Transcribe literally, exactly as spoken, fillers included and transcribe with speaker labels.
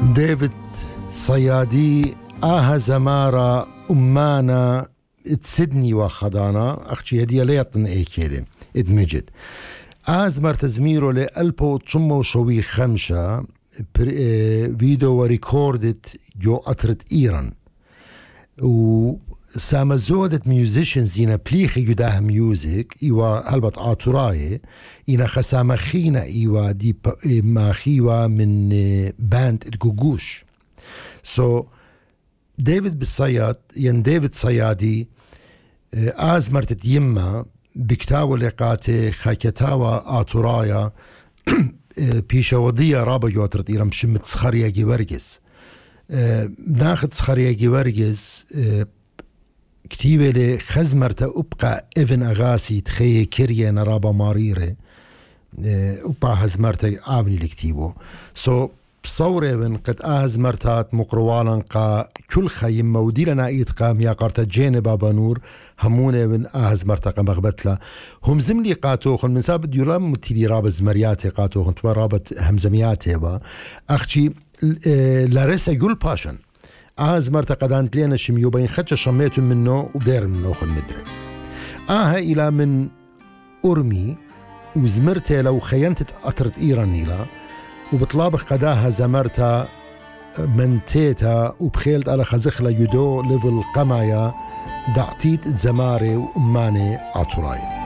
Speaker 1: ديفيد صيادي آها زمارة أمانا تسدني وخضانا أختي هدية ليطن إيكيلي ادمجد آز مرتزميرو لألبو تشمو شوي خمسة فيديو وريكوردت جو أطرت إيران و ساما زودت ميوزيشنز ينا بليخي يداه ميوزيك إيوا هلبت آتوراي إنا خسامة خينا إيوا دي ماخيوا من باند الجوجوش سو so, ديفيد بالصياد ين ديفيد صيادي آز مرتت يما بكتاو لقاتي خاكتاوا آتورايا بيشا وضية رابا يوترت إيران بشمت سخريا جيورجس ناخد سخريا جيورجس كتيبة لي خزمرتا أبقى إذن أغاسي تخيي كيريا نرابا ماريري أبقى هزمرتا آبني لكتيبو سو so, بصورة من قد أهزمرتات مقروانا قا كل خيم موديلنا إيتقا مياقارتا جيني بابا نور همونة من أهزمرتا قا مغبتلا هم زملي قاتوخن من سابد يرام متيلي رابز مرياتي قاتوخن توا رابط همزمياتي با أختي لارسا يقول باشن أهزمرتا قدان تلينا شميو بين خدش شميتون منه ودير منه خن مدري آها إلى من أرمي وزمرتي لو خينتت أطرت إيرانيلا وبطلابخ قداها زمرتا منتيتا وبخيلت على خزخلة يدو ليفل قمايا دعتيت زماري وأماني عطراي